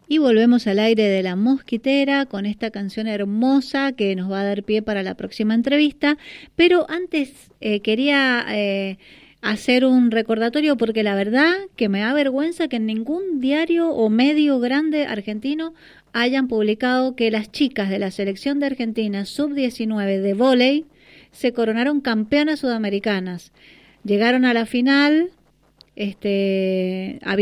Y volvemos al aire de La Mosquitera con esta canción hermosa que nos va a dar pie para la próxima entrevista. Pero antes quería hacer un recordatorio porque la verdad que me da vergüenza que en ningún diario o medio grande argentino hayan publicado que las chicas de la selección de Argentina sub-19 de vóley se coronaron campeonas sudamericanas. Llegaron a la final, había